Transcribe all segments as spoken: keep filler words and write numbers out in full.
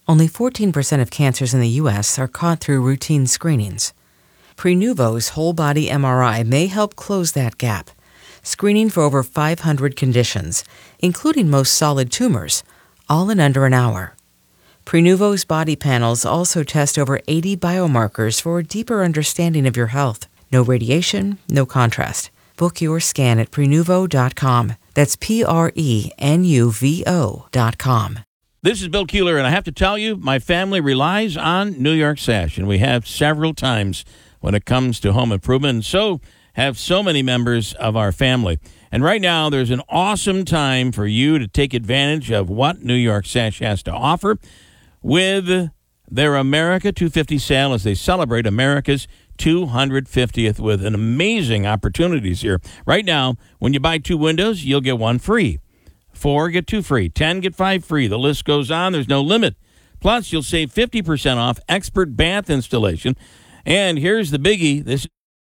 Only fourteen percent of cancers in the U S are caught through routine screenings. Prenuvo's whole-body M R I may help close that gap, screening for over five hundred conditions, including most solid tumors, all in under an hour. Prenuvo's body panels also test over eighty biomarkers for a deeper understanding of your health. No radiation, no contrast. Book your scan at prenuvo dot com. That's P R E N U V O dot com. This is Bill Keeler, and I have to tell you, my family relies on New York Sash, and we have several times when it comes to home improvement, and so have so many members of our family. And right now, there's an awesome time for you to take advantage of what New York Sash has to offer with their America two fifty sale as they celebrate America's two hundred fiftieth with an amazing opportunities here. Right now, when you buy two windows, you'll get one free. Four, get two free. Ten, get five free. The list goes on. There's no limit. Plus, you'll save fifty percent off expert bath installation. And here's the biggie. This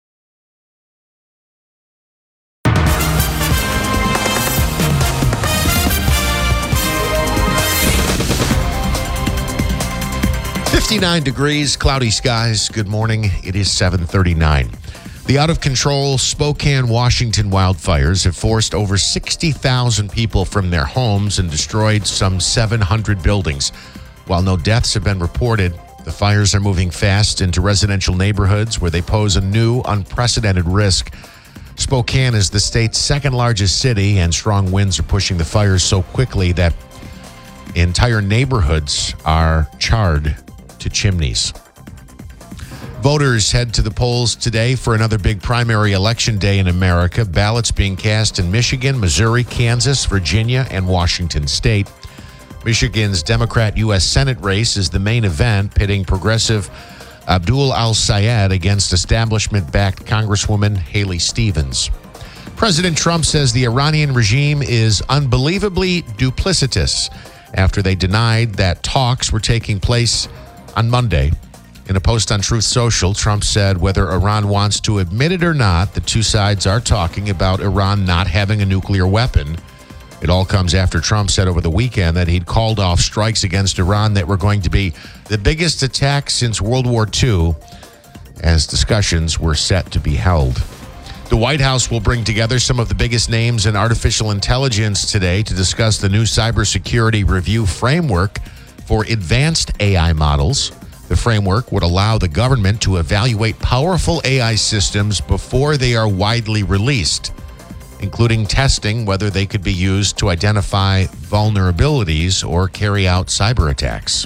fifty-nine degrees, cloudy skies. Good morning. It is seven thirty-nine. The out-of-control Spokane, Washington wildfires have forced over sixty thousand people from their homes and destroyed some seven hundred buildings. While no deaths have been reported, the fires are moving fast into residential neighborhoods where they pose a new, unprecedented risk. Spokane is the state's second-largest city, and strong winds are pushing the fires so quickly that entire neighborhoods are charred to chimneys. Voters head to the polls today for another big primary election day in America. Ballots being cast in Michigan, Missouri, Kansas, Virginia, and Washington State. Michigan's Democrat U S Senate race is the main event, pitting progressive Abdul Al-Sayed against establishment-backed Congresswoman Haley Stevens. President Trump says the Iranian regime is unbelievably duplicitous after they denied that talks were taking place on Monday. In a post on Truth Social, Trump said whether Iran wants to admit it or not, the two sides are talking about Iran not having a nuclear weapon. It all comes after Trump said over the weekend that he'd called off strikes against Iran that were going to be the biggest attack since World War Two, as discussions were set to be held. The White House will bring together some of the biggest names in artificial intelligence today to discuss the new cybersecurity review framework for advanced A I models. The framework would allow the government to evaluate powerful A I systems before they are widely released, including testing whether they could be used to identify vulnerabilities or carry out cyber attacks.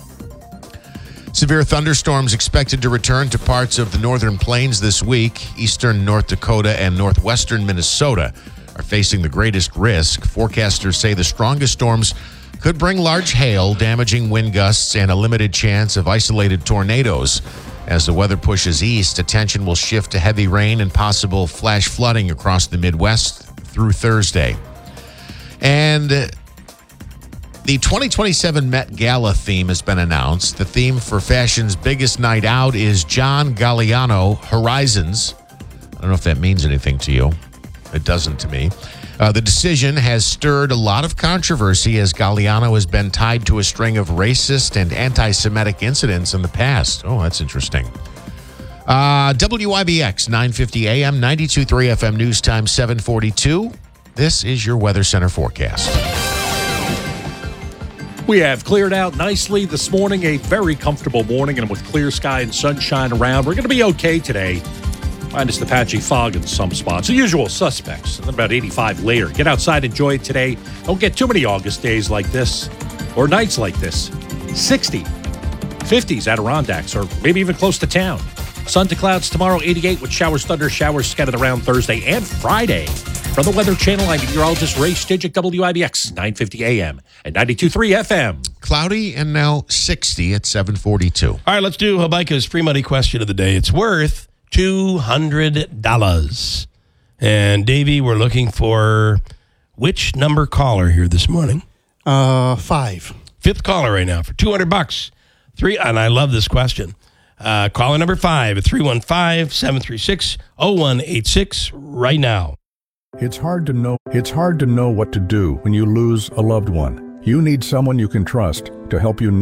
Severe thunderstorms expected to return to parts of the northern plains this week. Eastern North Dakota and northwestern Minnesota are facing the greatest risk. Forecasters say the strongest storms could bring large hail, damaging wind gusts, and a limited chance of isolated tornadoes. As the weather pushes east, attention will shift to heavy rain and possible flash flooding across the Midwest through Thursday. And the twenty twenty-seven Met Gala theme has been announced. The theme for fashion's biggest night out is John Galliano Horizons. I don't know if that means anything to you. It doesn't to me. Uh, the decision has stirred a lot of controversy as Galliano has been tied to a string of racist and anti-Semitic incidents in the past. Oh, that's interesting. Uh, W I B X, nine fifty A M, ninety-two point three F M, News Time, seven forty-two. This is your Weather Center forecast. We have cleared out nicely this morning, a very comfortable morning, and with clear sky and sunshine around, we're going to be okay today. Minus the patchy fog in some spots. The usual suspects. And about eighty-five later. Get outside, enjoy it today. Don't get too many August days like this or nights like this. sixty, fifties Adirondacks, or maybe even close to town. Sun to clouds tomorrow, eighty-eight with showers, thunder, showers scattered around Thursday and Friday. From the Weather Channel, I'm meteorologist Ray Stidgick, W I B X, nine fifty A M and ninety-two point three F M. Cloudy and now sixty at seven forty-two. All right, let's do Habaika's free money question of the day. It's worth two hundred dollars. And Davey, we're looking for which number caller here this morning? Uh, five. Fifth caller right now for two hundred bucks. Three, and I love this question. Uh, caller number five at three one five, seven three six, zero one eight six right now. It's hard to know. It's hard to know what to do when you lose a loved one. You need someone you can trust to help you